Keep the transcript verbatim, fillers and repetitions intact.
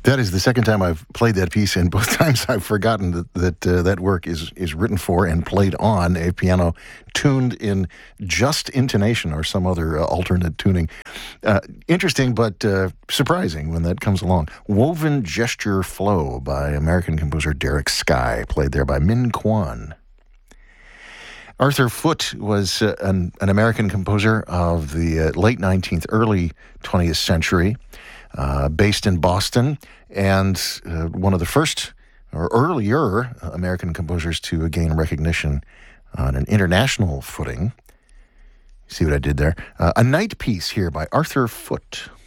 That is the second time I've played that piece, and both times I've forgotten that that, uh, that work is, is written for and played on a piano tuned in just intonation or some other uh, alternate tuning. Uh, interesting, but uh, surprising when that comes along. Woven Gesture Flow by American composer Derek Sky, played there by Min Kwan. Arthur Foote was uh, an, an American composer of the uh, late nineteenth, early twentieth century. Uh, based in Boston, and uh, one of the first or earlier American composers to gain recognition on an international footing. See what I did there? Uh, a night piece here by Arthur Foote.